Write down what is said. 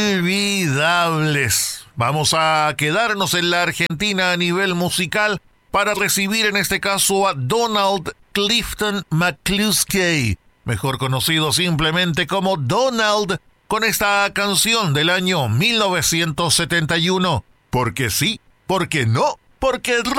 inolvidables. Vamos a quedarnos en la Argentina a nivel musical para recibir en este caso a Donald Clifton McCluskey, mejor conocido simplemente como Donald, con esta canción del año 1971. Porque sí, porque no, porque